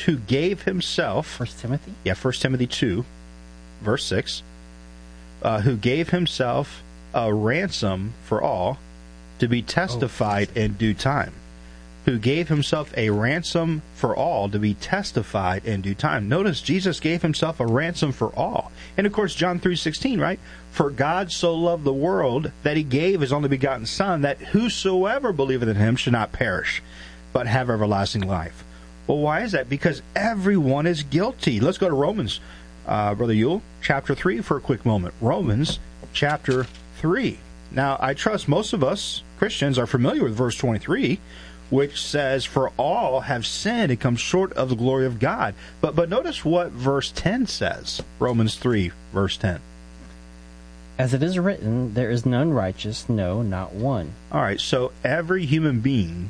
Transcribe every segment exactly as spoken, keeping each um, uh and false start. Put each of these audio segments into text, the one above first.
who gave himself... First Timothy? Yeah, First Timothy two, verse six. Uh, who gave himself a ransom for all to be testified oh. in due time. Who gave himself a ransom for all to be testified in due time. Notice Jesus gave himself a ransom for all. And of course, John three sixteen, right? For God so loved the world that he gave his only begotten Son, that whosoever believeth in him should not perish, but have everlasting life. Well, why is that? Because everyone is guilty. Let's go to Romans, uh, Brother Yule, chapter three for a quick moment. Romans chapter three. Now, I trust most of us Christians are familiar with verse twenty-three, which says, for all have sinned and come short of the glory of God. But but notice what verse ten says. Romans three, verse ten. As it is written, there is none righteous, no, not one. All right, so every human being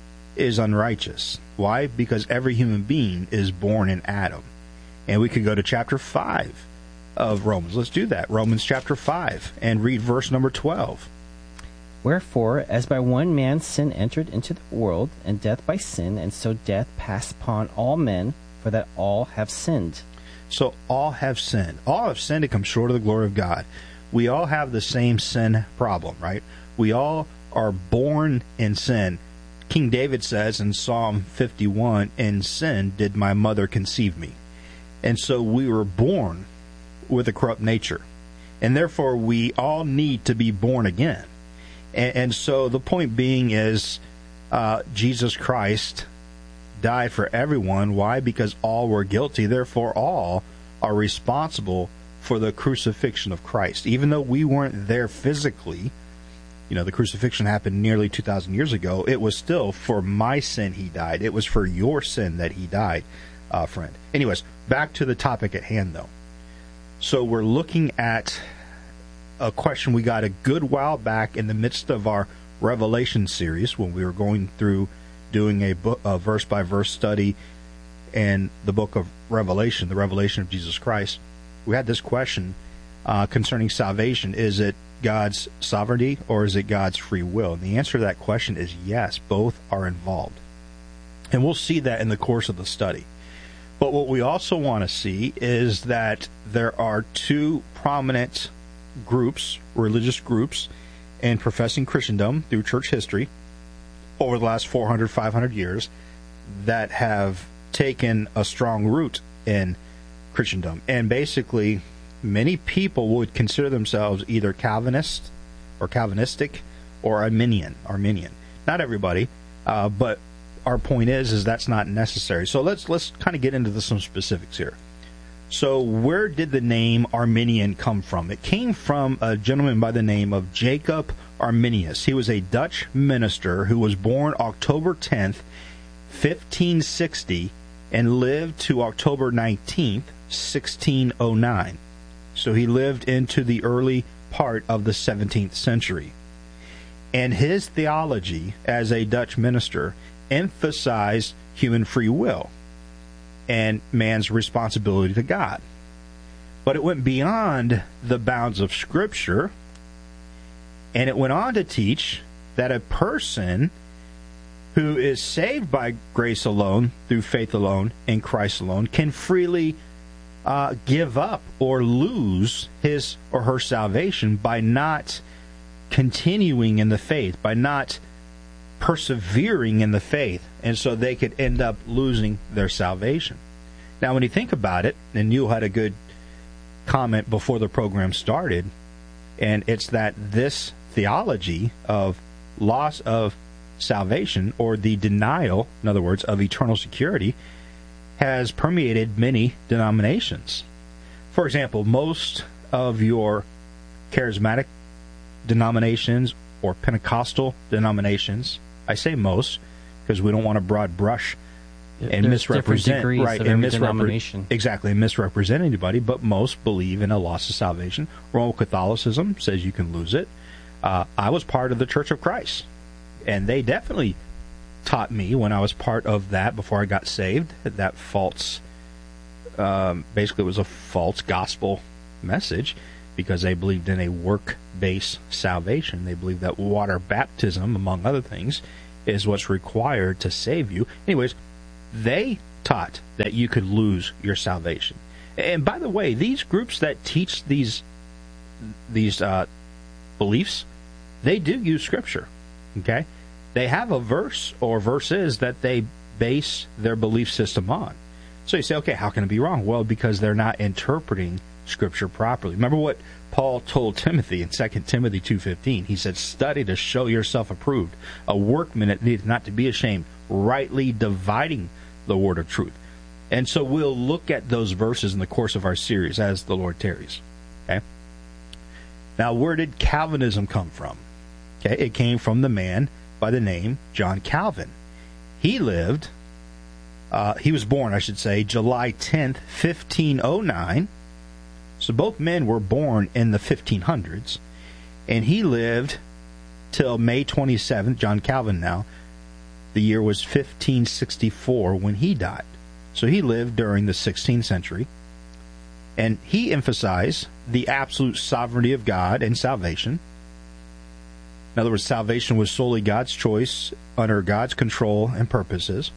is unrighteous. Why? Because every human being is born in Adam. And we could go to chapter five of Romans. Let's do that. Romans chapter five, and read verse number twelve. Wherefore, as by one man sin entered into the world, and death by sin, and so death passed upon all men, for that all have sinned. So all have sinned. All have sinned and come short of the glory of God. We all have the same sin problem, right? We all are born in sin. King David says in Psalm fifty-one, in sin did my mother conceive me. And so we were born with a corrupt nature. And therefore we all need to be born again. And, and so the point being is uh, Jesus Christ died for everyone. Why? Because all were guilty. Therefore all are responsible for the crucifixion of Christ. Even though we weren't there physically, you know, the crucifixion happened nearly two thousand years ago, it was still for my sin he died. It was for your sin that he died, uh, friend. Anyways, back to the topic at hand, though. So we're looking at a question we got a good while back in the midst of our Revelation series when we were going through doing a, book, a verse-by-verse study in the book of Revelation, the revelation of Jesus Christ. We had this question uh, concerning salvation. Is it God's sovereignty or is it God's free will? And the answer to that question is yes, both are involved. And we'll see that in the course of the study. But what we also want to see is that there are two prominent groups, religious groups, in professing Christendom through church history over the last four hundred, five hundred years that have taken a strong root in Christendom. And basically, many people would consider themselves either Calvinist or Calvinistic or Arminian. Arminian. Not everybody, uh, but our point is, is that's not necessary. So let's let's kind of get into the, some specifics here. So where did the name Arminian come from? It came from a gentleman by the name of Jacob Arminius. He was a Dutch minister who was born October tenth, fifteen sixty, and lived to October nineteenth, sixteen oh nine. So he lived into the early part of the seventeenth century. And his theology as a Dutch minister emphasized human free will and man's responsibility to God. But it went beyond the bounds of Scripture, and it went on to teach that a person who is saved by grace alone, through faith alone, in Christ alone, can freely uh, give up or lose his or her salvation by not continuing in the faith, by not persevering in the faith, and so they could end up losing their salvation. Now, when you think about it, and you had a good comment before the program started, and it's that this theology of loss of salvation, or the denial, in other words, of eternal security, has permeated many denominations. For example, most of your charismatic denominations or Pentecostal denominations, I say most because we don't want to broad brush and There's misrepresent, right? And misrepresent exactly, and misrepresent anybody. But most believe in a loss of salvation. Roman Catholicism says you can lose it. Uh, I was part of the Church of Christ, and they definitely taught me when I was part of that before I got saved that false, um, basically it was a false gospel message, because they believed in a work-based salvation. They believed that water baptism, among other things, is what's required to save you. Anyways, they taught that you could lose your salvation. And by the way, these groups that teach these these uh, beliefs, they do use Scripture. Okay, they have a verse or verses that they base their belief system on. So you say, okay, how can it be wrong? Well, because they're not interpreting Scripture properly. Remember what Paul told Timothy in Second Timothy two fifteen. He said, study to show yourself approved, a workman that needs not to be ashamed, rightly dividing the word of truth. And so we'll look at those verses in the course of our series as the Lord tarries. Okay. Now, where did Calvinism come from? Okay, it came from the man by the name John Calvin. He lived, uh, he was born, I should say, July tenth, fifteen oh nine. So both men were born in the fifteen hundreds. And he lived till May twenty-seventh, John Calvin now. The year was fifteen sixty-four when he died. So he lived during the sixteenth century. And he emphasized the absolute sovereignty of God and salvation. In other words, salvation was solely God's choice under God's control and purposes.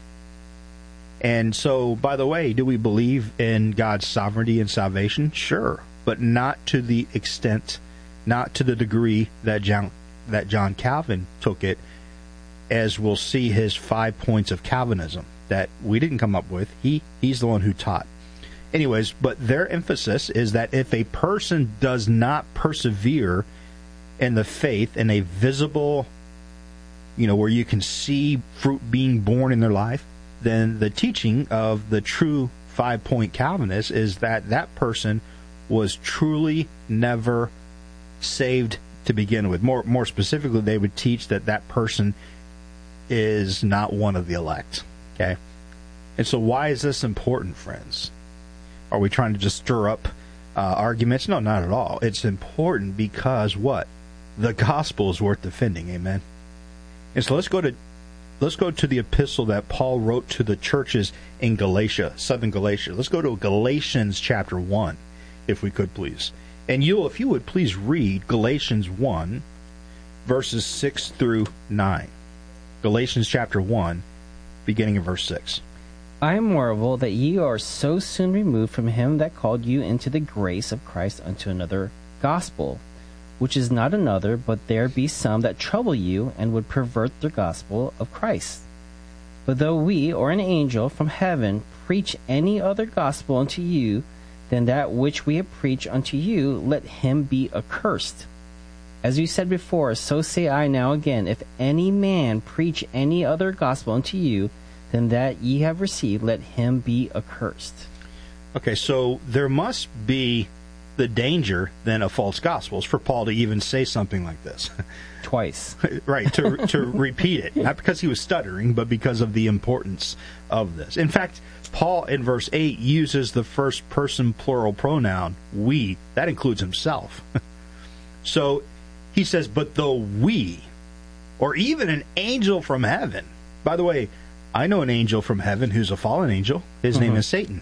And so, by the way, do we believe in God's sovereignty and salvation? Sure, but not to the extent, not to the degree that John, that John Calvin took it, as we'll see his five points of Calvinism that we didn't come up with. He He's the one who taught. Anyways, but their emphasis is that if a person does not persevere in the faith in a visible, you know, where you can see fruit being born in their life, then the teaching of the true five-point Calvinist is that that person was truly never saved to begin with. More, more specifically, they would teach that that person is not one of the elect. Okay? And so why is this important, friends? Are we trying to just stir up uh, arguments? No, not at all. It's important because what? The gospel is worth defending. Amen? And so let's go to let's go to the epistle that Paul wrote to the churches in Galatia, southern Galatia. Let's go to Galatians chapter one, if we could, please. And you, if you would, please read Galatians one, verses six through nine. Galatians chapter one, beginning in verse six. I marvel that ye are so soon removed from him that called you into the grace of Christ unto another gospel, which is not another, but there be some that trouble you, and would pervert the gospel of Christ. But though we, or an angel from heaven, preach any other gospel unto you than that which we have preached unto you, let him be accursed. As you said before, so say I now again, if any man preach any other gospel unto you than that ye have received, let him be accursed. Okay, so there must be the danger then of false gospels for Paul to even say something like this. Twice. Right, to to repeat it. Not because he was stuttering, but because of the importance of this. In fact, Paul in verse eight uses the first person plural pronoun, we. That includes himself. So he says, but though we, or even an angel from heaven. By the way, I know an angel from heaven who's a fallen angel. His uh-huh. name is Satan.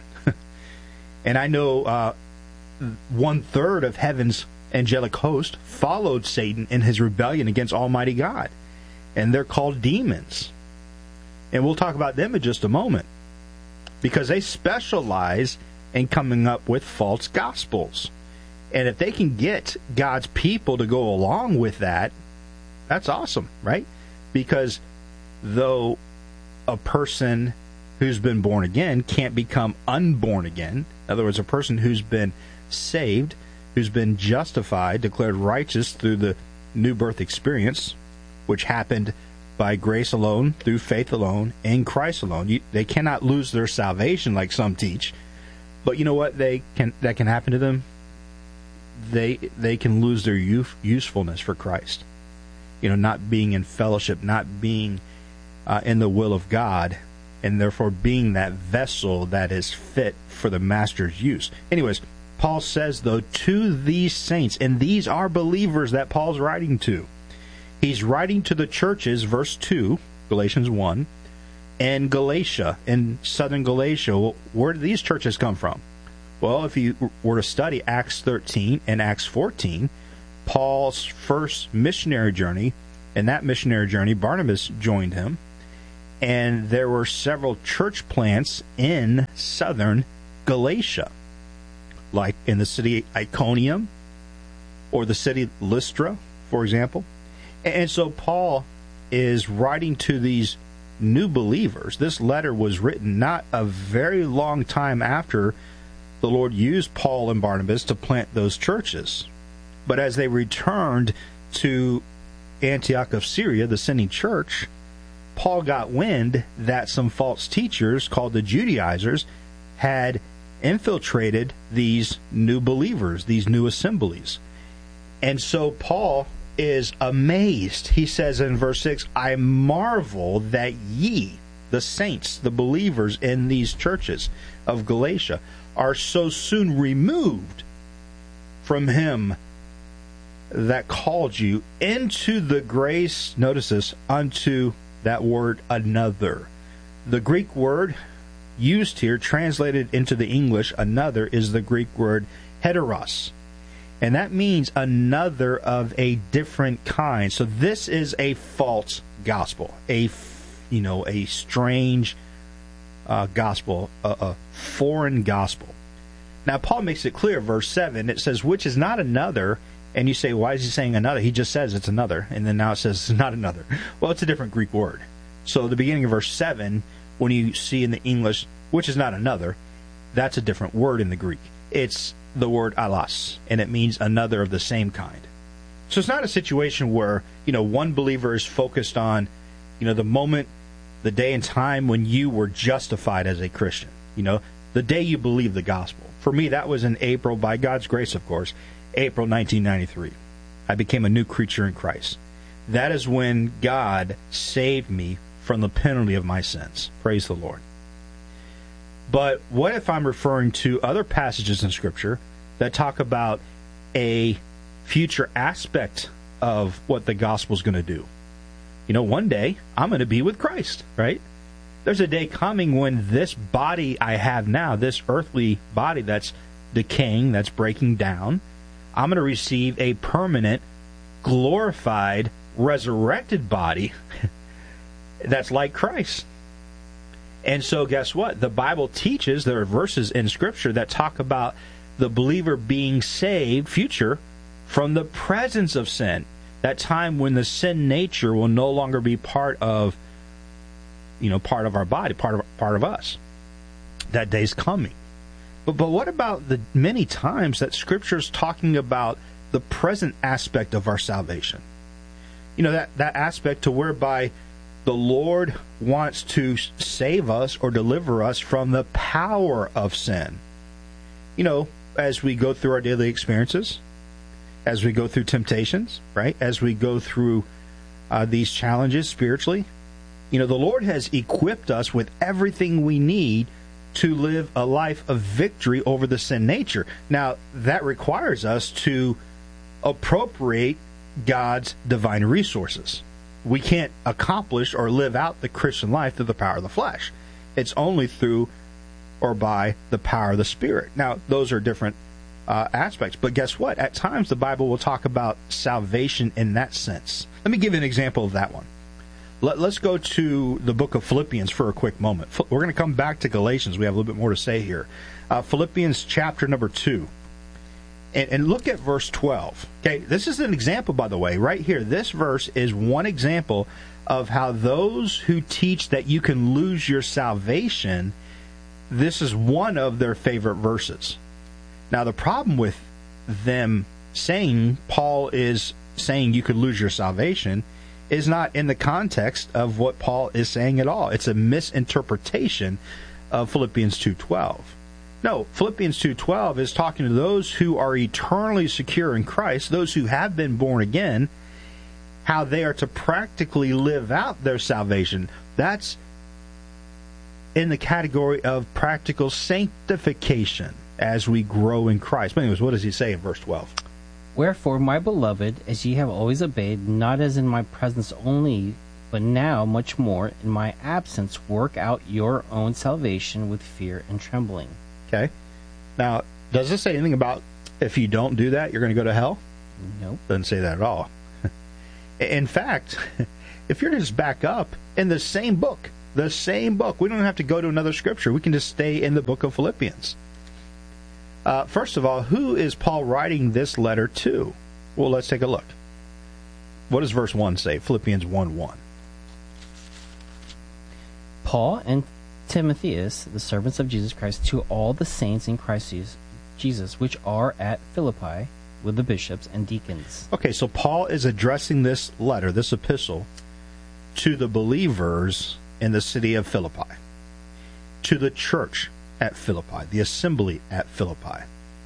And I know uh, one-third of heaven's angelic host followed Satan in his rebellion against Almighty God. And they're called demons. And we'll talk about them in just a moment. Because they specialize in coming up with false gospels. And if they can get God's people to go along with that, that's awesome, right? Because though a person who's been born again can't become unborn again, in other words, a person who's been saved, who's been justified, declared righteous through the new birth experience, which happened by grace alone, through faith alone, in Christ alone. You, they cannot lose their salvation like some teach. But you know what they can that can happen to them? They they can lose their use, usefulness for Christ. You know, not being in fellowship, not being uh, in the will of God, and therefore being that vessel that is fit for the master's use. Anyways, Paul says, though, to these saints, and these are believers that Paul's writing to. He's writing to the churches, verse two, Galatians one, and Galatia, in southern Galatia. Well, where do these churches come from? Well, if you were to study Acts thirteen and Acts fourteen, Paul's first missionary journey, in that missionary journey, Barnabas joined him, and there were several church plants in southern Galatia, like in the city Iconium or the city Lystra, for example. And so Paul is writing to these new believers. This letter was written not a very long time after the Lord used Paul and Barnabas to plant those churches. But as they returned to Antioch of Syria, the sending church, Paul got wind that some false teachers called the Judaizers had infiltrated these new believers, these new assemblies. And so Paul is amazed. He says in verse six, I marvel that ye, the saints, the believers in these churches of Galatia, are so soon removed from him that called you into the grace, notice this, unto that word another. The Greek word used here, translated into the English, another, is the Greek word heteros. And that means another of a different kind. So this is a false gospel, a, you know, a strange uh, gospel, a, a foreign gospel. Now, Paul makes it clear, verse seven, it says, which is not another. And you say, why is he saying another? He just says it's another. And then now it says it's not another. Well, it's a different Greek word. So the beginning of verse seven, when you see in the English, which is not another, that's a different word in the Greek. It's the word alas, and it means another of the same kind. So it's not a situation where, you know, one believer is focused on, you know, the moment, the day and time when you were justified as a Christian. You know, the day you believed the gospel. For me, that was in April, by God's grace, of course, April nineteen ninety-three. I became a new creature in Christ. That is when God saved me from the penalty of my sins. Praise the Lord. But what if I'm referring to other passages in Scripture that talk about a future aspect of what the gospel is going to do? You know, one day I'm going to be with Christ, right? There's a day coming when this body I have now, this earthly body that's decaying, that's breaking down, I'm going to receive a permanent, glorified, resurrected body that's like Christ. And so guess what? The Bible teaches, there are verses in Scripture that talk about the believer being saved, future, from the presence of sin. That time when the sin nature will no longer be part of, you know, part of our body, part of part of us. That day's coming. But but what about the many times that Scripture's talking about the present aspect of our salvation? You know, that, that aspect to whereby the Lord wants to save us or deliver us from the power of sin. You know, as we go through our daily experiences, as we go through temptations, right? As we go through uh, these challenges spiritually, you know, the Lord has equipped us with everything we need to live a life of victory over the sin nature. Now, that requires us to appropriate God's divine resources. We can't accomplish or live out the Christian life through the power of the flesh. It's only through or by the power of the Spirit. Now, those are different uh, aspects. But guess what? At times, the Bible will talk about salvation in that sense. Let me give you an example of that one. Let, let's go to the book of Philippians for a quick moment. We're going to come back to Galatians. We have a little bit more to say here. Uh, Philippians chapter number two. And, and look at verse twelve. Okay, this is an example, by the way, right here. This verse is one example of how those who teach that you can lose your salvation, this is one of their favorite verses. Now, the problem with them saying Paul is saying you could lose your salvation is not in the context of what Paul is saying at all. It's a misinterpretation of Philippians two twelve. No, Philippians two twelve is talking to those who are eternally secure in Christ, those who have been born again, how they are to practically live out their salvation. That's in the category of practical sanctification as we grow in Christ. But anyways, what does he say in verse twelve? Wherefore, my beloved, as ye have always obeyed, not as in my presence only, but now much more in my absence, work out your own salvation with fear and trembling. Okay. Now, does this say anything about if you don't do that, you're going to go to hell? Nope. Doesn't say that at all. In fact, if you're to just back up, in the same book, The same book. We don't have to go to another scripture. We can just stay in the book of Philippians. Uh, first of all, who is Paul writing this letter to? Well, let's take a look. What does verse one say? Philippians one one. Paul and Timotheus, the servants of Jesus Christ, to all the saints in Christ Jesus, which are at Philippi, with the bishops and deacons. Okay, so Paul is addressing this letter, this epistle, to the believers in the city of Philippi, to the church at Philippi, the assembly at Philippi.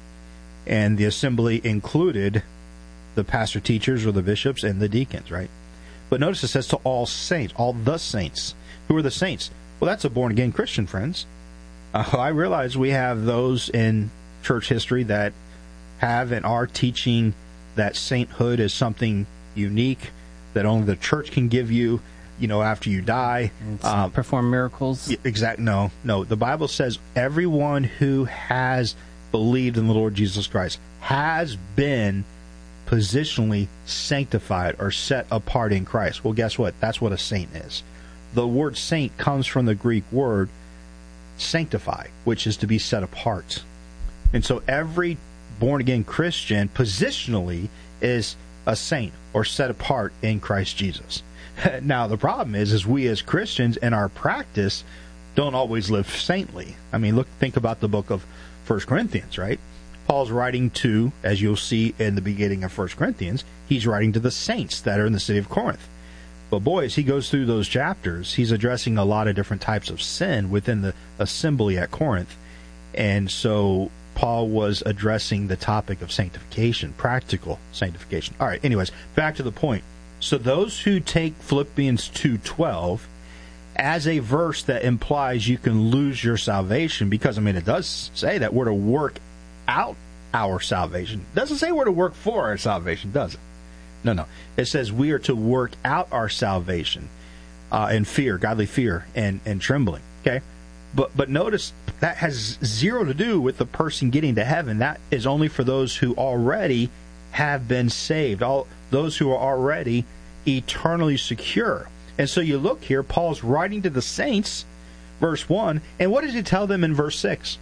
And the assembly included the pastor teachers or the bishops and the deacons, right? But notice it says to all saints, all the saints. Who are the saints? Well, that's a born-again Christian, friends. Uh, I realize we have those in church history that have and are teaching that sainthood is something unique that only the church can give you, you know, after you die. Um, perform miracles. Exact. No, no. The Bible says everyone who has believed in the Lord Jesus Christ has been positionally sanctified or set apart in Christ. Well, guess what? That's what a saint is. The word saint comes from the Greek word sanctify, which is to be set apart. And so every born-again Christian positionally is a saint or set apart in Christ Jesus. Now, the problem is, is we as Christians in our practice don't always live saintly. I mean, look, think about the book of First Corinthians, right? Paul's writing to, as you'll see in the beginning of First Corinthians, he's writing to the saints that are in the city of Corinth. But boy, as he goes through those chapters, he's addressing a lot of different types of sin within the assembly at Corinth. And so Paul was addressing the topic of sanctification, practical sanctification. All right, anyways, back to the point. So those who take Philippians two twelve as a verse that implies you can lose your salvation, because, I mean, it does say that we're to work out our salvation. It doesn't say we're to work for our salvation, does it? No, no. It says we are to work out our salvation uh, in fear, godly fear, and, and trembling. Okay? But but notice that has zero to do with the person getting to heaven. That is only for those who already have been saved, all those who are already eternally secure. And so you look here, Paul's writing to the saints, verse one, and what does he tell them in verse six?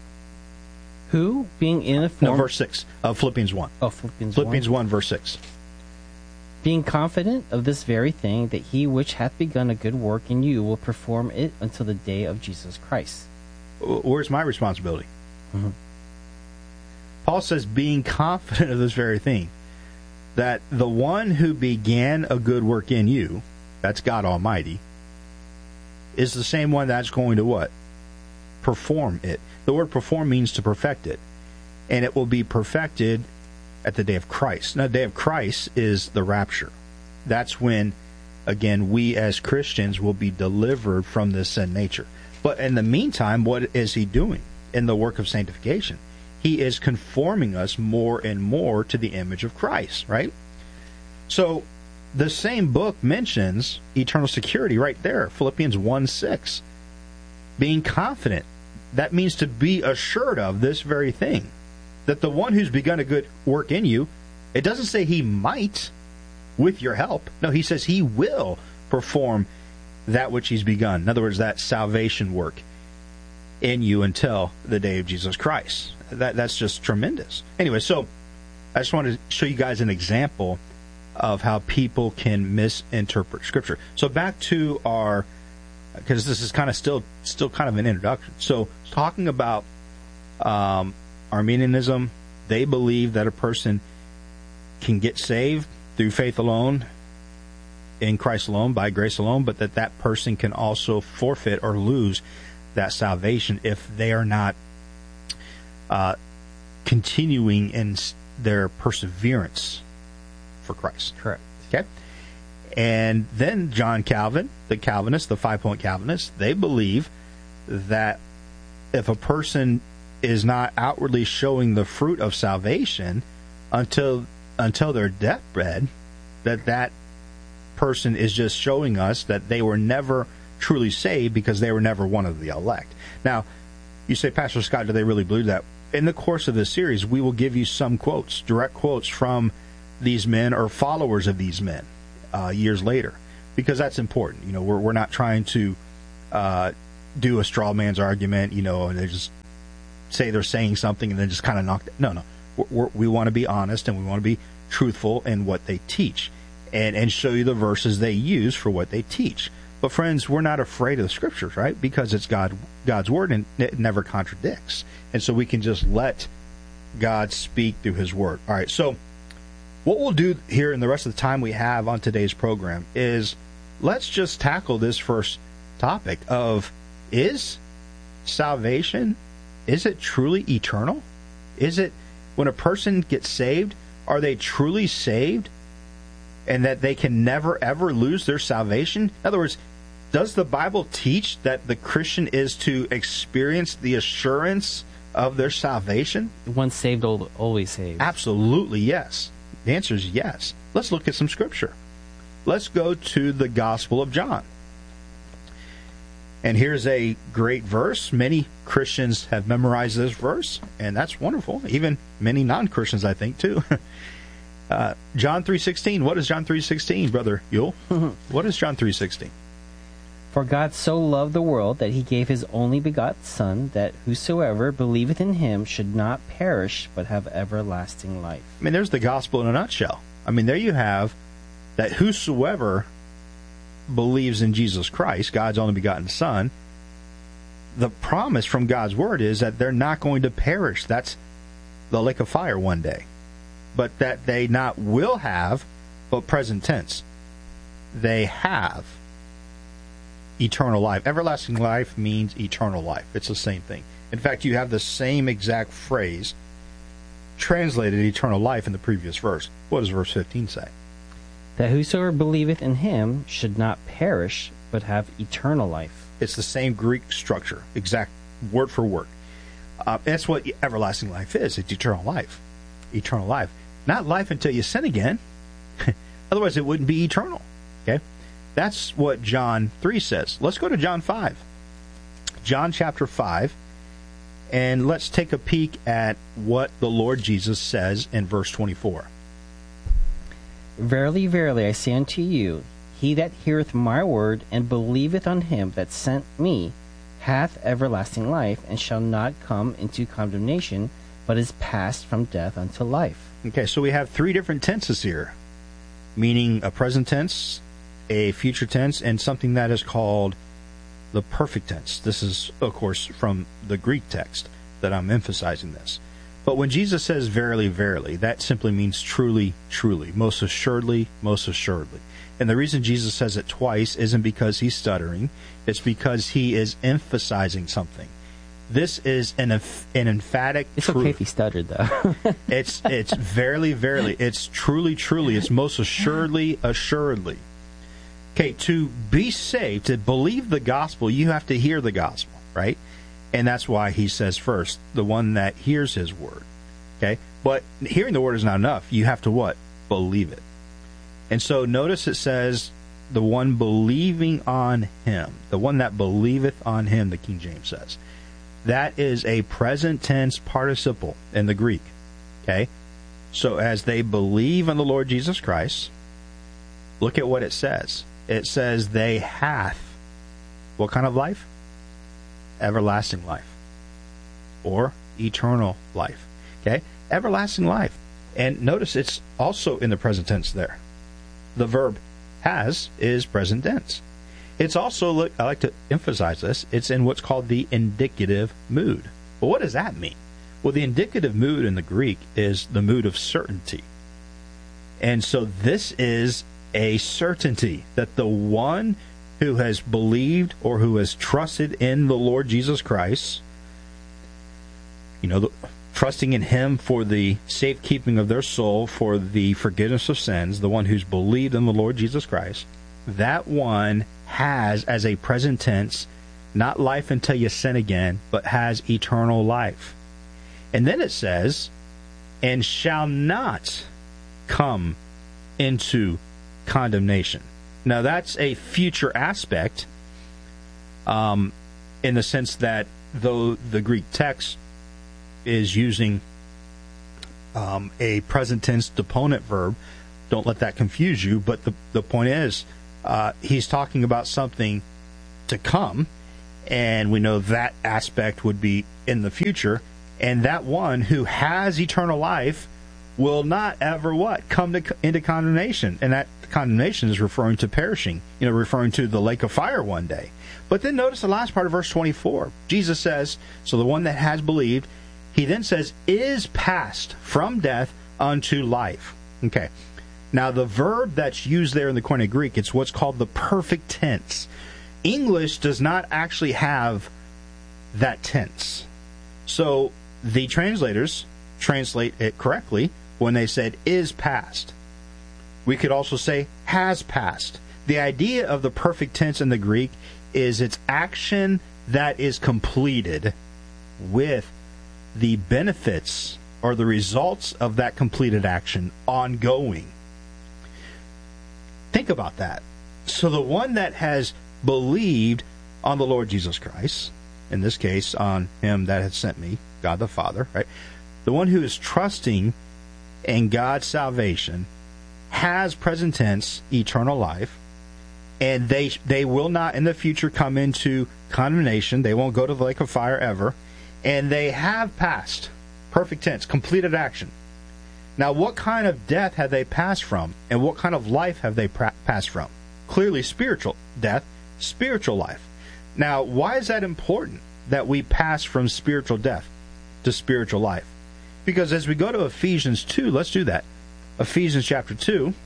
Who, being in a form... No, verse six of Philippians one. Oh, Philippians, Philippians one, verse six. Being confident of this very thing, that he which hath begun a good work in you will perform it until the day of Jesus Christ. Where's my responsibility? Mm-hmm. Paul says, being confident of this very thing, that the one who began a good work in you, that's God Almighty, is the same one that's going to what? Perform it. The word perform means to perfect it. And it will be perfected at the day of Christ. Now, the day of Christ is the rapture. That's when, again, we as Christians will be delivered from this sin nature. But in the meantime, what is he doing in the work of sanctification? He is conforming us more and more to the image of Christ, right? So, the same book mentions eternal security right there, Philippians one six. Being confident. That means to be assured of this very thing. That the one who's begun a good work in you, it doesn't say he might with your help. No, he says he will perform that which he's begun. In other words, that salvation work in you until the day of Jesus Christ. That That's just tremendous. Anyway, so I just wanted to show you guys an example of how people can misinterpret Scripture. So back to our, because this is kind of still still kind of an introduction. So talking about um, Arminianism, they believe that a person can get saved through faith alone, in Christ alone, by grace alone, but that that person can also forfeit or lose that salvation if they are not uh, continuing in their perseverance for Christ. Correct. Okay? And then John Calvin, the Calvinists, the five-point Calvinists, they believe that if a person is not outwardly showing the fruit of salvation until until their deathbed, that that person is just showing us that they were never truly saved because they were never one of the elect. Now, you say, Pastor Scott, do they really believe that? In the course of this series, we will give you some quotes, direct quotes from these men or followers of these men uh, years later, because that's important. You know, we're we're not trying to uh, do a straw man's argument, you know, and they just say they're saying something and then just kind of knock it. No, no. We're, we're, we want to be honest and we want to be truthful in what they teach and, and show you the verses they use for what they teach. But friends, we're not afraid of the scriptures, right? Because it's God, God's word and it never contradicts. And so we can just let God speak through his word. All right, so what we'll do here in the rest of the time we have on today's program is let's just tackle this first topic of, is salvation, is it truly eternal? Is it, when a person gets saved, are they truly saved and that they can never ever lose their salvation? In other words, does the Bible teach that the Christian is to experience the assurance of their salvation? Once saved, always saved. Absolutely, yes. The answer is yes. Let's look at some scripture. Let's go to the Gospel of John. And here's a great verse. Many Christians have memorized this verse, and that's wonderful. Even many non-Christians, I think, too. uh, John three sixteen. What is John three sixteen, Brother Yule? What is John three sixteen? For God so loved the world that he gave his only begotten Son, that whosoever believeth in him should not perish, but have everlasting life. I mean, there's the gospel in a nutshell. I mean, there you have that whosoever believes in Jesus Christ, God's only begotten Son, the promise from God's word is that they're not going to perish. That's the lake of fire one day. But that they not will have, but present tense, they have eternal life. Everlasting life means eternal life. It's the same thing. In fact, you have the same exact phrase translated eternal life in the previous verse. What does verse fifteen say? That whosoever believeth in him should not perish, but have eternal life. It's the same Greek structure, exact word for word. Uh, that's what everlasting life is. It's eternal life. Eternal life. Not life until you sin again. Otherwise, it wouldn't be eternal. Okay? That's what John three says. Let's go to John five. John chapter five. And let's take a peek at what the Lord Jesus says in verse twenty-four. Verily, verily, I say unto you, he that heareth my word, and believeth on him that sent me, hath everlasting life, and shall not come into condemnation, but is passed from death unto life. Okay, so we have three different tenses here, meaning a present tense, a future tense, and something that is called the perfect tense. This is, of course, from the Greek text that I'm emphasizing this. But when Jesus says verily, verily, that simply means truly, truly, most assuredly, most assuredly. And the reason Jesus says it twice isn't because he's stuttering. It's because he is emphasizing something. This is an an emphatic It's truth. okay if he stuttered, though. it's it's verily, verily. It's truly, truly. It's most assuredly, assuredly. Okay, to be saved, to believe the gospel, you have to hear the gospel, right? And that's why he says first, the one that hears his word. Okay? But hearing the word is not enough. You have to what? Believe it. And so notice it says, the one believing on him. The one that believeth on him, the King James says. That is a present tense participle in the Greek. Okay? So as they believe on the Lord Jesus Christ, look at what it says. It says they hath what kind of life? Everlasting life. Or eternal life. Okay? Everlasting life. And notice it's also in the present tense there. The verb has is present tense. It's also, I like to emphasize this, it's in what's called the indicative mood. Well, what does that mean? Well, the indicative mood in the Greek is the mood of certainty. And so this is a certainty that the one who has believed or who has trusted in the Lord Jesus Christ, you know, the, trusting in him for the safekeeping of their soul, for the forgiveness of sins, the one who's believed in the Lord Jesus Christ, that one has, as a present tense, not life until you sin again, but has eternal life. And then it says, and shall not come into condemnation. Now that's a future aspect, um, in the sense that though the Greek text is using um, a present tense deponent verb, don't let that confuse you, but the, the point is, uh, he's talking about something to come, And we know that aspect would be in the future. And that one who has eternal life will not ever what? Come to, into condemnation. And that condemnation is referring to perishing, you know, referring to the lake of fire one day. But then notice the last part of verse twenty-four. Jesus says, so the one that has believed, he then says, is passed from death unto life. Okay. Now, the verb that's used there in the Koine Greek, it's what's called the perfect tense. English does not actually have that tense. So the translators translate it correctly when they said is passed. We could also say has passed. The idea of the perfect tense in the Greek is its action that is completed with the benefits or the results of that completed action ongoing. Think about that. So the one that has believed on the Lord Jesus Christ, in this case on him that has sent me, God the Father, right? The one who is trusting in God's salvation has present tense eternal life, and they they will not in the future come into condemnation. They won't go to the lake of fire ever, and they have passed, perfect tense, completed action. Now, what kind of death have they passed from, and what kind of life have they pra- passed from? Clearly spiritual death, spiritual life. Now, why is that important that we pass from spiritual death to spiritual life? Because as we go to Ephesians two, let's do that. Ephesians chapter two,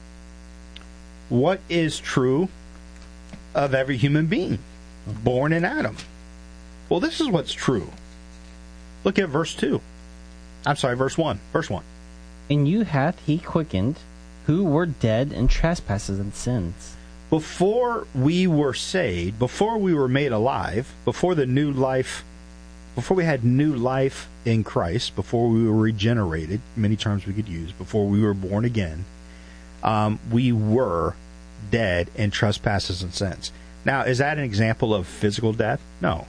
what is true of every human being born in Adam? Well, this is what's true. Look at verse two. I'm sorry, verse one. Verse one. And you hath he quickened, who were dead in trespasses and sins. Before we were saved, before we were made alive, before the new life, before we had new life in Christ, before we were regenerated, many terms we could use, before we were born again, um, we were dead in trespasses and sins. Now, is that an example of physical death? No.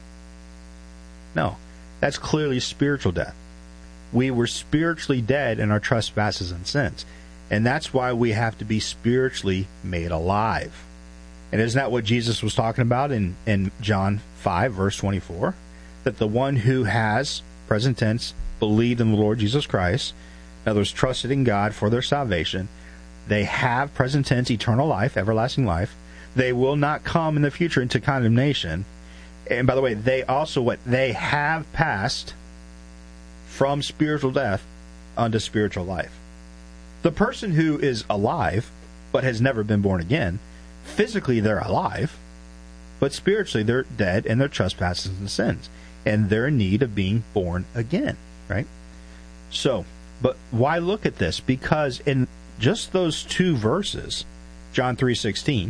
No. That's clearly spiritual death. We were spiritually dead in our trespasses and sins. And that's why we have to be spiritually made alive. And isn't that what Jesus was talking about in, in John five, verse twenty-four? That the one who has, present tense, believed in the Lord Jesus Christ, in other words, trusted in God for their salvation, they have, present tense, eternal life, everlasting life. They will not come in the future into condemnation. And by the way, they also, what? They have passed from spiritual death unto spiritual life. The person who is alive but has never been born again, physically they're alive, but spiritually they're dead in their trespasses and sins, and they're in need of being born again, right? So, but why look at this? Because in just those two verses, John three sixteen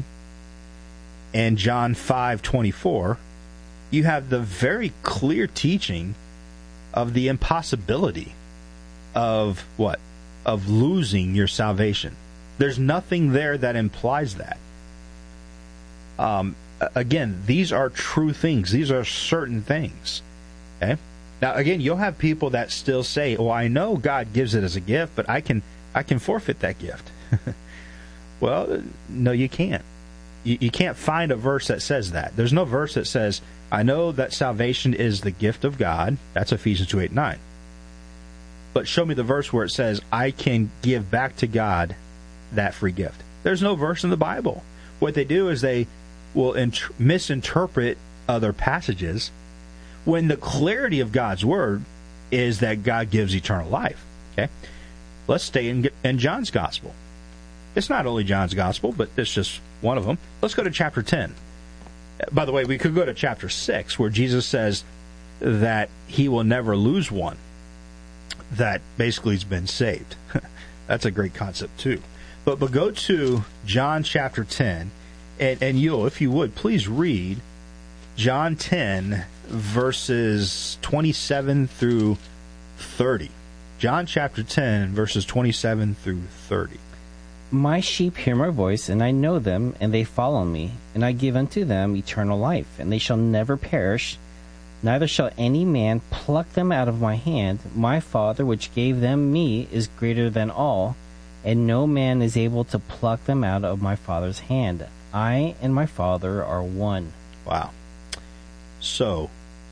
and John five twenty-four, you have the very clear teaching of the impossibility of what? Of losing your salvation. There's nothing there that implies that. Um, again, these are true things. These are certain things. Okay? Now, again, you'll have people that still say, "Well, I know God gives it as a gift, but I can I can forfeit that gift." Well, no, you can't. You, you can't find a verse that says that. There's no verse that says, I know that salvation is the gift of God. That's Ephesians two, eight, nine. But show me the verse where it says, I can give back to God that free gift. There's no verse in the Bible. What they do is they will int- misinterpret other passages when the clarity of God's word is that God gives eternal life. Okay? Let's stay in, in John's gospel. It's not only John's gospel, but it's just one of them. Let's go to chapter ten. By the way, we could go to chapter six, where Jesus says that he will never lose one that basically has been saved. That's a great concept, too. But but go to John chapter ten, and, and you'll, if you would, please read John ten, verses twenty-seven through thirty. John chapter ten, verses twenty-seven through thirty. My sheep hear my voice, and I know them, and they follow me. And I give unto them eternal life, and they shall never perish, neither shall any man pluck them out of my hand. My Father, which gave them me, is greater than all, and no man is able to pluck them out of my Father's hand. I and my Father are one. Wow. So,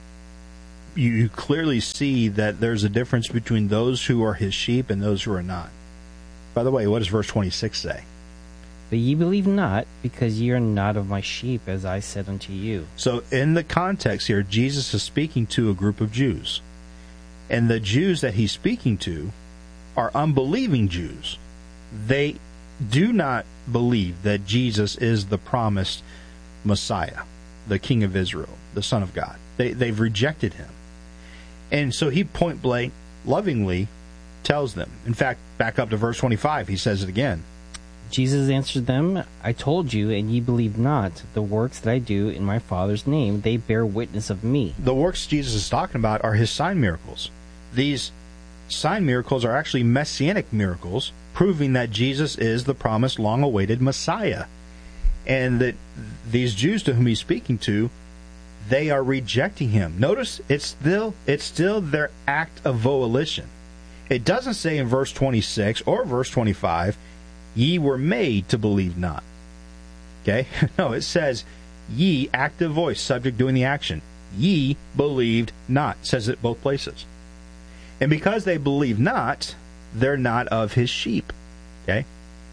you, you clearly see that there's a difference between those who are his sheep and those who are not. By the way, what does verse twenty-six say? But ye believe not, because ye are not of my sheep, as I said unto you. So, in the context here, Jesus is speaking to a group of Jews. And the Jews that he's speaking to are unbelieving Jews. They do not believe that Jesus is the promised Messiah, the King of Israel, the Son of God. They, they've rejected him. And so he point blank, lovingly tells them. In fact, back up to verse twenty-five, he says it again. Jesus answered them, I told you, and ye believe not. The works that I do in my Father's name, they bear witness of me. The works Jesus is talking about are his sign miracles. These sign miracles are actually messianic miracles, proving that Jesus is the promised, long-awaited Messiah. And that these Jews to whom he's speaking to, they are rejecting him. Notice it's still it's still their act of volition. It doesn't say in verse twenty-six or verse twenty-five, ye were made to believe not. Okay? No, it says, ye, active voice, subject doing the action. Ye believed not. It says it both places. And because they believe not, they're not of his sheep. Okay?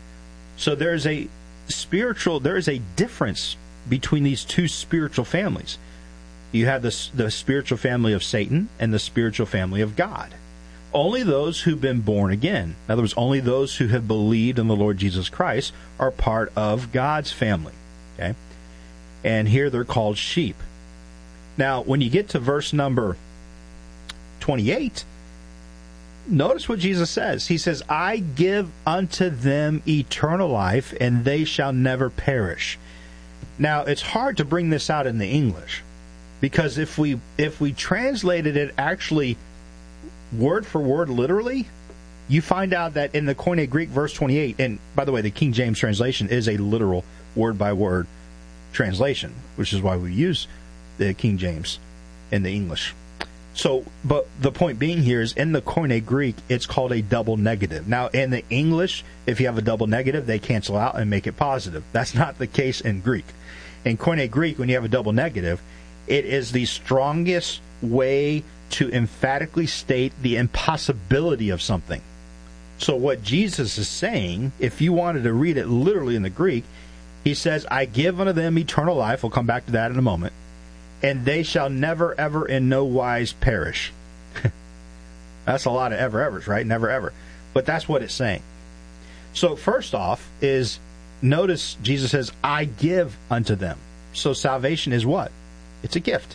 So there's a spiritual, there is a difference between these two spiritual families. You have the, the spiritual family of Satan and the spiritual family of God. Only those who've been born again, in other words, only those who have believed in the Lord Jesus Christ are part of God's family. Okay? And here they're called sheep. Now, when you get to verse number twenty-eight, notice what Jesus says. He says, I give unto them eternal life, and they shall never perish. Now, it's hard to bring this out in the English, because if we if we translated it actually word for word, literally, you find out that in the Koine Greek, verse twenty-eight, and by the way, the King James translation is a literal word-by-word translation, which is why we use the King James in the English. So, but the point being here is in the Koine Greek, it's called a double negative. Now, in the English, if you have a double negative, they cancel out and make it positive. That's not the case in Greek. In Koine Greek, when you have a double negative, it is the strongest way to emphatically state the impossibility of something. So what Jesus is saying, if you wanted to read it literally in the Greek, he says, I give unto them eternal life. We'll come back to that in a moment. And they shall never, ever, in no wise perish. That's a lot of ever, evers, right? Never, ever. But that's what it's saying. So first off is, notice Jesus says, I give unto them. So salvation is what? It's a gift.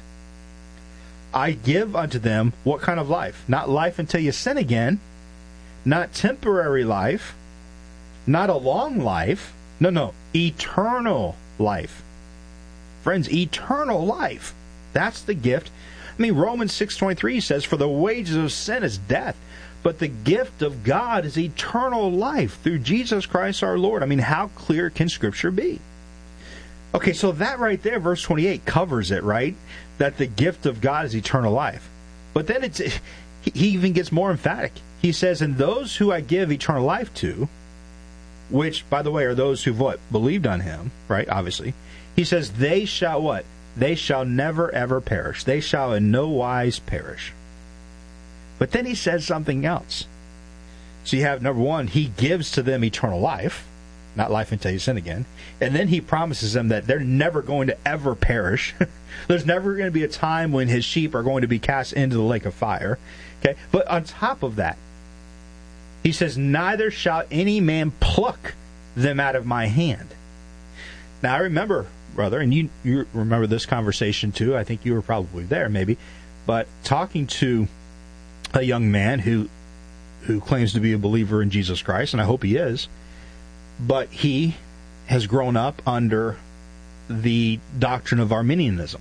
I give unto them what kind of life? Not life until you sin again. Not temporary life. Not a long life. No, no. Eternal life. Friends, eternal life. That's the gift. I mean, Romans six twenty-three says, for the wages of sin is death, but the gift of God is eternal life through Jesus Christ our Lord. I mean, how clear can Scripture be? Okay, so that right there, verse twenty-eight, covers it, right? That the gift of God is eternal life. But then it's he even gets more emphatic. He says, and those who I give eternal life to, which, by the way, are those who've what? Believed on him, right? Obviously. He says, they shall what? They shall never, ever perish. They shall in no wise perish. But then he says something else. So you have, number one, he gives to them eternal life, not life until you sin again. And then he promises them that they're never going to ever perish. There's never going to be a time when his sheep are going to be cast into the lake of fire. Okay, but on top of that, he says, neither shall any man pluck them out of my hand. Now, I remember, brother, and you, you remember this conversation too. I think you were probably there, maybe. But talking to a young man who who claims to be a believer in Jesus Christ, and I hope he is, but he has grown up under the doctrine of Arminianism.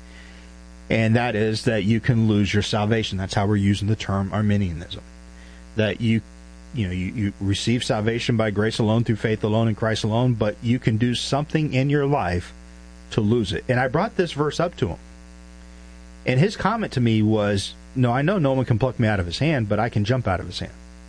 And that is that you can lose your salvation. That's how we're using the term Arminianism. That you you know, you, you receive salvation by grace alone, through faith alone, in Christ alone, but you can do something in your life to lose it. And I brought this verse up to him. And his comment to me was, no, I know no one can pluck me out of his hand, but I can jump out of his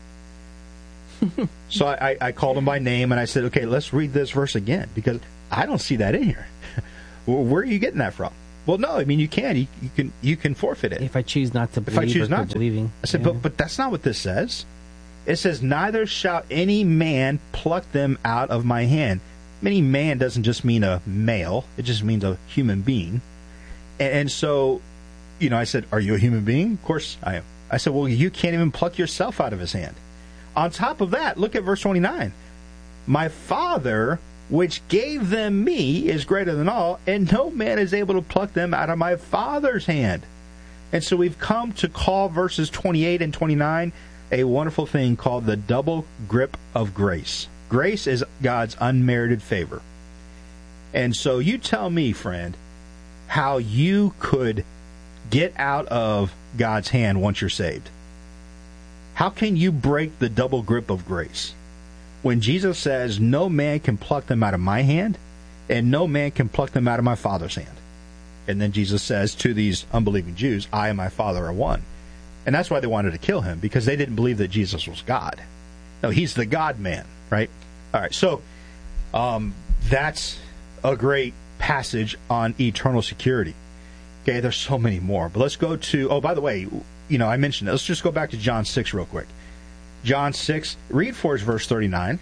hand. So I, I called him by name, and I said, okay, let's read this verse again, because I don't see that in here. Where are you getting that from? Well, no, I mean, you can. You, you can you can forfeit it. If I choose not to believe if I choose or not to. believing. I said, yeah. but, but that's not what this says. It says, neither shall any man pluck them out of my hand. Any man doesn't just mean a male. It just means a human being. And, and so, you know, I said, are you a human being? Of course I am. I said, well, you can't even pluck yourself out of his hand. On top of that, look at verse twenty-nine. My Father, which gave them me, is greater than all, and no man is able to pluck them out of my Father's hand. And so we've come to call verses twenty-eight and twenty-nine a wonderful thing called the double grip of grace. Grace is God's unmerited favor. And so you tell me, friend, how you could get out of God's hand once you're saved. How can you break the double grip of grace? When Jesus says, no man can pluck them out of my hand, and no man can pluck them out of my Father's hand. And then Jesus says to these unbelieving Jews, I and my Father are one. And that's why they wanted to kill him, because they didn't believe that Jesus was God. No, he's the God-man, right? All right, so um, that's a great passage on eternal security. Okay, there's so many more. But let's go to, oh, by the way, you know, I mentioned it. Let's just go back to John six real quick. John six, read for us verse thirty-nine.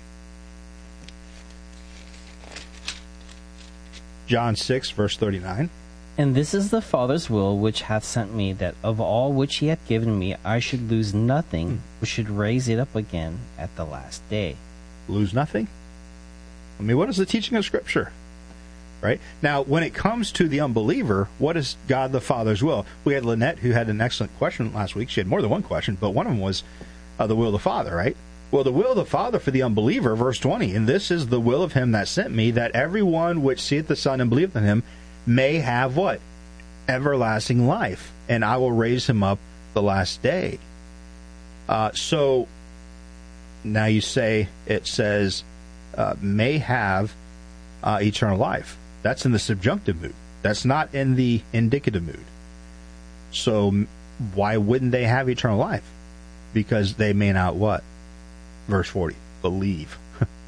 John six, verse thirty-nine. And this is the Father's will which hath sent me, that of all which he hath given me I should lose nothing, but should raise it up again at the last day. Lose nothing? I mean, what is the teaching of Scripture? Right? Now, when it comes to the unbeliever, what is God the Father's will? We had Lynette, who had an excellent question last week. She had more than one question, but one of them was uh, the will of the Father, right? Well, the will of the Father for the unbeliever, verse twenty, and this is the will of him that sent me, that everyone which seeth the Son and believeth in him may have what? Everlasting life, and I will raise him up the last day. Uh, so, now you say, it says, uh, may have uh, eternal life. That's in the subjunctive mood. That's not in the indicative mood. So, why wouldn't they have eternal life? Because they may not what? Verse forty, believe.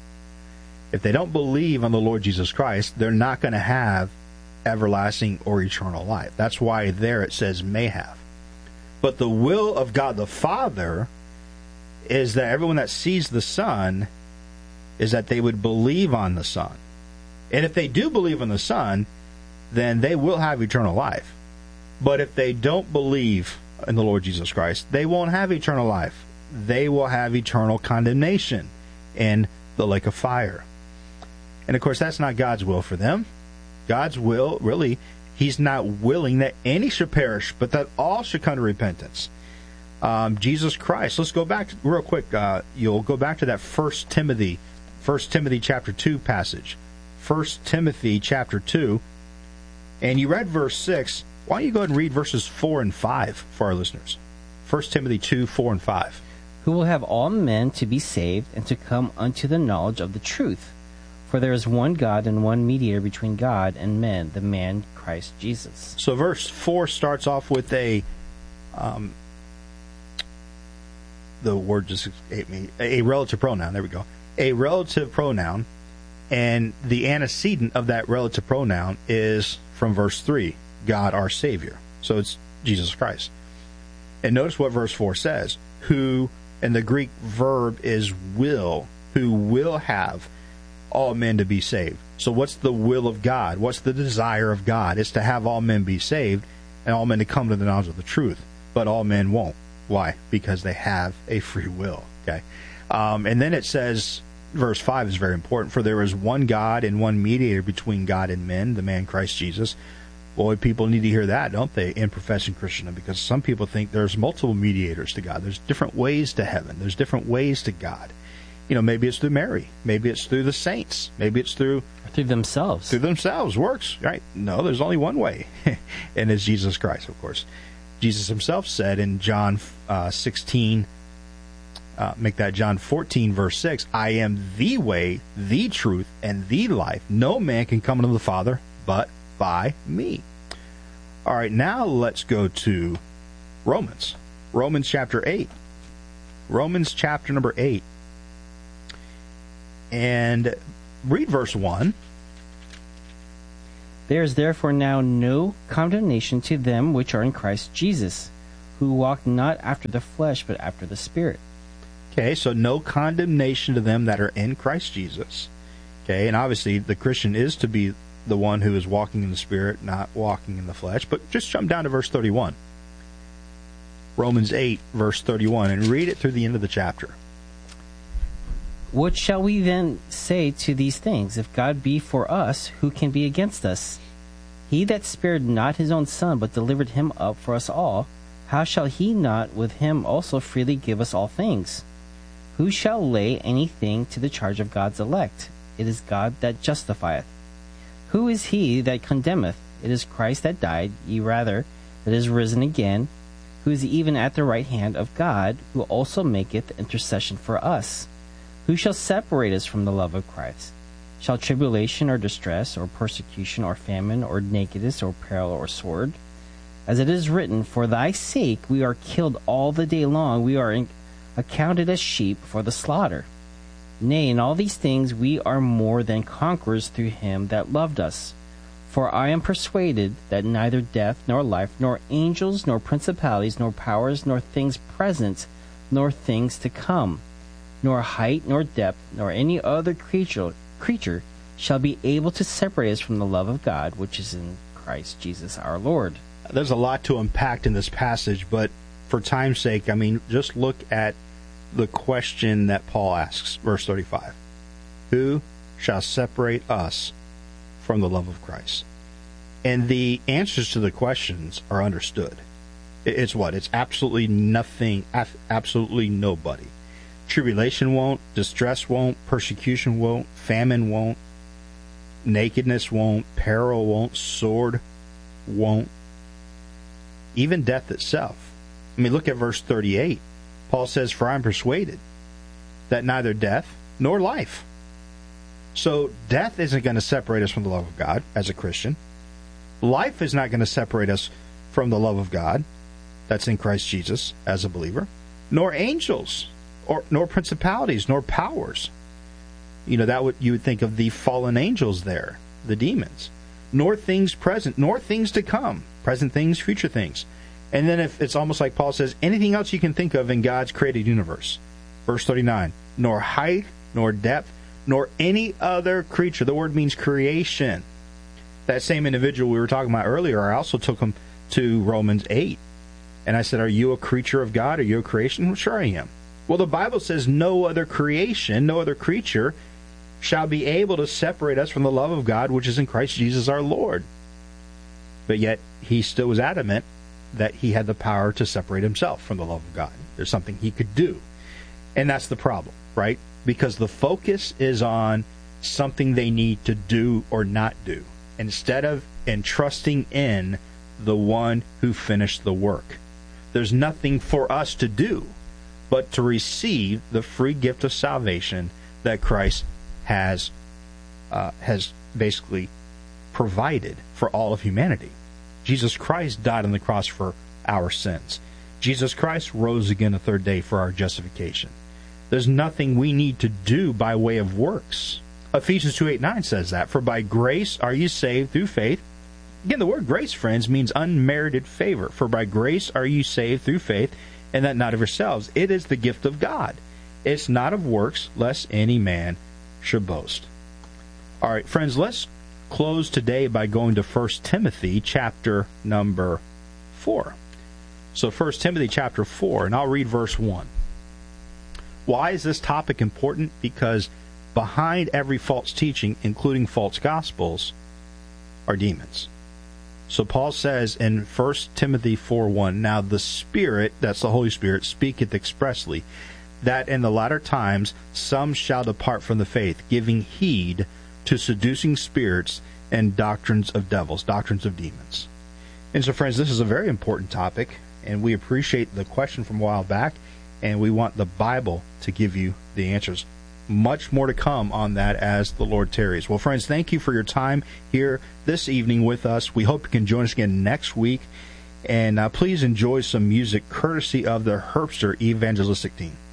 If they don't believe on the Lord Jesus Christ, they're not going to have everlasting or eternal life. That's why there it says may have. But the will of God the Father is that everyone that sees the Son is that they would believe on the Son. And if they do believe on the Son, then they will have eternal life. But if they don't believe in the Lord Jesus Christ, they won't have eternal life. They will have eternal condemnation in the lake of fire. And of course, that's not God's will for them. God's will, really, he's not willing that any should perish, but that all should come to repentance. Um, Jesus Christ, let's go back real quick. Uh, you'll go back to that First Timothy, First Timothy chapter two passage. First Timothy chapter two, and you read verse six. Why don't you go ahead and read verses four and five for our listeners? First Timothy two, four and five. Who will have all men to be saved and to come unto the knowledge of the truth. For there is one God and one mediator between God and men, the man Christ Jesus. So verse four starts off with a, um, the word just escaped me, a relative pronoun. There we go. A relative pronoun. And the antecedent of that relative pronoun is from verse three, God our Savior. So it's Jesus Christ. And notice what verse four says. Who, and the Greek verb is will, who will have all men to be saved. So what's the will of God? What's the desire of God? It's to have all men be saved and all men to come to the knowledge of the truth. But all men won't. Why? Because they have a free will. Okay. Um, and then it says, verse five is very important. For there is one God and one mediator between God and men, the man Christ Jesus. Boy, people need to hear that, don't they, in professing Christendom? Because some people think there's multiple mediators to God. There's different ways to heaven. There's different ways to God. You know, maybe it's through Mary. Maybe it's through the saints. Maybe it's through... Or through themselves. Through themselves. Works, right? No, there's only one way. And it's Jesus Christ, of course. Jesus himself said in John uh, sixteen, uh, make that John fourteen, verse six, I am the way, the truth, and the life. No man can come unto the Father but by me. All right, now let's go to Romans. Romans chapter eight. Romans chapter number eight. And read verse one. There is therefore now no condemnation to them which are in Christ Jesus, who walk not after the flesh, but after the Spirit. Okay, so no condemnation to them that are in Christ Jesus. Okay, and obviously the Christian is to be the one who is walking in the Spirit, not walking in the flesh. But just jump down to verse thirty-one. Romans eight, verse thirty-one, and read it through the end of the chapter. What shall we then say to these things? If God be for us, who can be against us? He that spared not his own Son, but delivered him up for us all, how shall he not with him also freely give us all things? Who shall lay anything to the charge of God's elect? It is God that justifieth. Who is he that condemneth? It is Christ that died, yea rather, that is risen again, who is even at the right hand of God, who also maketh intercession for us. Who shall separate us from the love of Christ? Shall tribulation or distress or persecution or famine or nakedness or peril or sword? As it is written, for thy sake we are killed all the day long, we are in, accounted as sheep for the slaughter. Nay, in all these things we are more than conquerors through him that loved us. For I am persuaded that neither death, nor life, nor angels, nor principalities, nor powers, nor things present, nor things to come, nor height, nor depth, nor any other creature, creature shall be able to separate us from the love of God, which is in Christ Jesus our Lord. There's a lot to unpack in this passage, but for time's sake, I mean, just look at the question that Paul asks, verse thirty-five. Who shall separate us from the love of Christ? And the answers to the questions are understood. It's what? It's absolutely nothing, absolutely nobody. Tribulation won't, distress won't, persecution won't, famine won't, nakedness won't, peril won't, sword won't, even death itself. I mean, look at verse thirty-eight. Paul says, for I am persuaded that neither death nor life. So death isn't going to separate us from the love of God as a Christian. Life is not going to separate us from the love of God that's in Christ Jesus as a believer, nor angels, or nor principalities, nor powers. You know, that would you would think of the fallen angels there, the demons, nor things present, nor things to come, present things, future things. And then if it's almost like Paul says, anything else you can think of in God's created universe. Verse thirty-nine, nor height, nor depth, nor any other creature. The word means creation. That same individual we were talking about earlier, I also took him to Romans eight. And I said, are you a creature of God? Are you a creation? Well, sure I am. Well, the Bible says no other creation, no other creature shall be able to separate us from the love of God, which is in Christ Jesus our Lord. But yet, he still was adamant that he had the power to separate himself from the love of God. There's something he could do. And that's the problem, right? Because the focus is on something they need to do or not do, instead of entrusting in the one who finished the work. There's nothing for us to do but to receive the free gift of salvation that Christ has uh, has basically provided for all of humanity. Jesus Christ died on the cross for our sins. Jesus Christ rose again the third day for our justification. There's nothing we need to do by way of works. Ephesians two, eight, nine says that. For by grace are you saved through faith. Again, the word grace, friends, means unmerited favor. For by grace are you saved through faith, and that not of yourselves. It is the gift of God. It's not of works, lest any man should boast. All right, friends, let's close today by going to First Timothy chapter number four. So First Timothy chapter four, and I'll read verse one. Why is this topic important? Because behind every false teaching, including false gospels, are demons. So Paul says in First Timothy four one, now the Spirit, that's the Holy Spirit, speaketh expressly, that in the latter times some shall depart from the faith, giving heed to seducing spirits and doctrines of devils, doctrines of demons. And so, friends, this is a very important topic, and we appreciate the question from a while back, and we want the Bible to give you the answers. Much more to come on that as the Lord tarries. Well, friends, thank you for your time here this evening with us. We hope you can join us again next week, and uh, please enjoy some music courtesy of the Herbster Evangelistic Team.